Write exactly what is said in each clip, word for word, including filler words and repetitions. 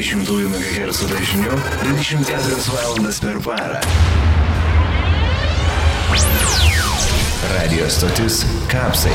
dvidešimt megahercų dažniu dvidešimt keturias valandas per parą. Radio stotis Kapsai.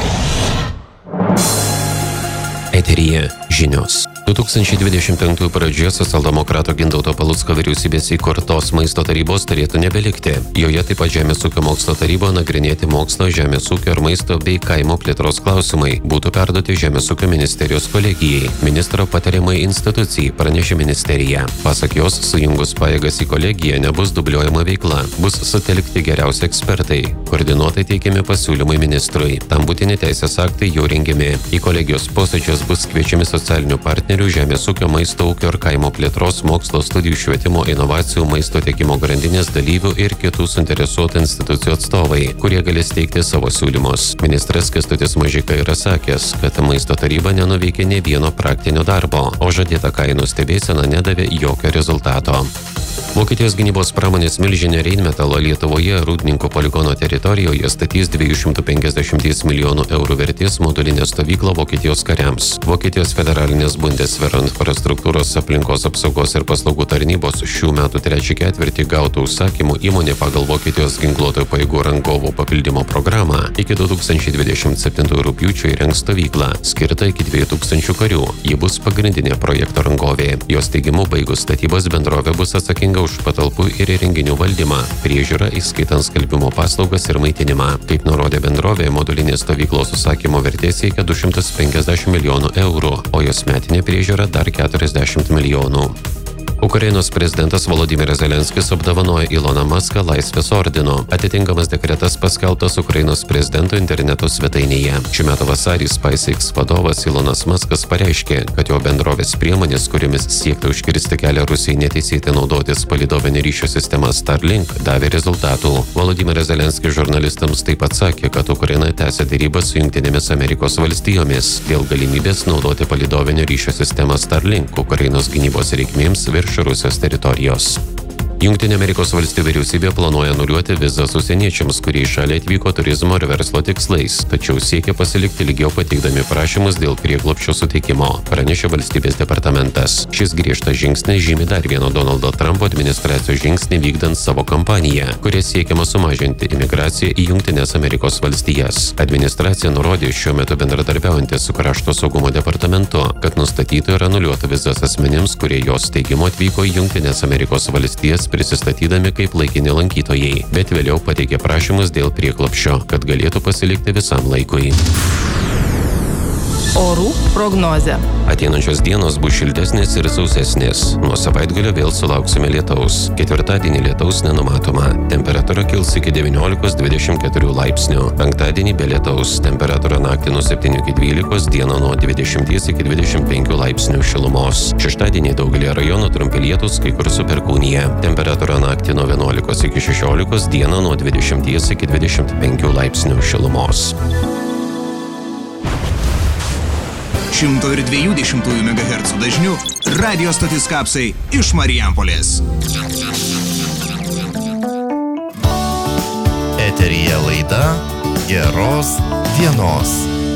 Eteryje žinios. du tūkstančiai dvidešimt penktųjų pradžioje socialdemokrato Gintauto Palucko vyriausybės įkurtos maisto tarybos turėtų nebelikti. Joje taip pat Žemės ūkio mokslo taryba nagrinėti mokslo, žemės ūkio ir maisto bei kaimo plėtros klausimai būtų perduoti Žemės ūkio ministerijos kolegijai. Ministro patariamai institucijai pranešė ministerija. Pasak jos, sujungus pajėgas į kolegiją nebus dubliuojama veikla, bus sutelkti geriausi ekspertai. Koordinuotai teikiami pasiūlymai ministrui. Tam būtini teisės aktai jau rengiami. Į kolegijos posėdžius bus kviečiami socialinių partnerių, žemės ūkio, maisto ūkio ir kaimo plėtros, mokslo studijų, švietimo, inovacijų, maisto tiekimo grandinės dalyvių ir kitų suinteresuotų institucijų atstovai, kurie galės teikti savo siūlymus. Ministras Kęstutis Mažeika yra sakęs, kad maisto taryba nenuveikė nė vieno praktinio darbo, o žadėta kainų stebėsena nedavė jokio rezultato. Vokietijos gynybos pramonės milžinė Rheinmetall Lietuvoje Rūdninkų poligono teritorijoje statys dviejų šimtų penkiasdešimties milijonų eurų vertės modulinę stovyklą Vokietijos kariams. Vokietijos federalinės Bundeswehr infrastruktūros aplinkos apsaugos ir paslaugų tarnybos šių metų trečią ketvirtį gautų užsakymų įmonė pagal Vokietijos ginkluotojų pajėgų rangovų papildymo programą iki du tūkstančiai dvidešimt septintųjų rugpjūčio įrengs stovyklą, skirtą iki dviejų tūkstančių karių. Ji bus pagrindinė projekto rangovė. Jos teigimu, baigus statybos bendrovė bus atsakinga už patalpų ir įrenginių valdymą, priežiūrą, įskaitant skalbimo paslaugas ir maitinimą. Kaip nurodė bendrovė, modulinės stovyklos užsakymo vertė siekia du šimtus penkiasdešimt milijonų eurų, o jos metinė priežiūra dar keturiasdešimt milijonų. Ukrainos prezidentas Volodymyras Zelenskis apdovanojo Iloną Maską Laisvės ordinu. Atitinkamas dekretas paskelbtas Ukrainos prezidento interneto svetainėje. Šių metų vasarį SpaceX vadovas Ilonas Maskas pareiškė, kad jo bendrovės priemonės, kuriomis siekta užkirsti kelią Rusijai neteisėtai naudotis palydovinio ryšio sistema Starlink, davė rezultatų. Volodymyras Zelenskis žurnalistams taip pat sakė, kad Ukraina tęsia derybas su Jungtinėmis Amerikos valstijomis dėl galimybės naudoti palydovinio ryšio sistemą Starlink Ukrainos gynybos reikmėms virš Rusijos teritorijos. Jungtinių Amerikos valstijų vyriausybė planuoja anuliuoti vizas užsieniečiams, kurie į šalį atvyko turizmo ir verslo tikslais, tačiau siekia pasilikti ilgiau pateikdami prašymus dėl prieglobsčio suteikimo, pranešė valstybės departamentas. Šis griežtas žingsnis žymi dar vieno Donaldo Trumpo administracijos žingsnį vykdant savo kampaniją, kuria siekiama sumažinti imigraciją į Jungtinės Amerikos valstijas. Administracija nurodė šiuo metu bendradarbiaujanti su krašto saugumo departamentu, kad nustatytų ir anuliuotų vizas asmenims, kurie jos teigimu atvyko į Jungtinės Amerikos valstijas prisistatydami kaip laikini lankytojai, bet vėliau pateikė prašymus dėl prieglobsčio, kad galėtų pasilikti visam laikui. Orų prognozė. Ateinančios dienos bus šiltesnės ir sausesnės. Nuo savaitgalio vėl sulauksime lietaus. Ketvirtadienį lietaus nenumatoma. Temperatūra kils iki devyniolikos dvidešimt keturių laipsnių. Penktadienį be lietaus. Temperatūra naktį nuo septynių iki dvylikos, dieną nuo dvidešimties iki dvidešimt penkių laipsnių šilumos. Šeštadienį daugelyje rajonų trumpi lietūs, kai kur su perkūnija. Temperatūra naktį nuo vienuolikos iki šešiolikos, dieną nuo dvidešimties iki dvidešimt penkių laipsnių šilumos. šimto dviejų dešimtųjų megahercų dažniu radio stotis Kapsai iš Marijampolės. Eteryje laida Geros dienos.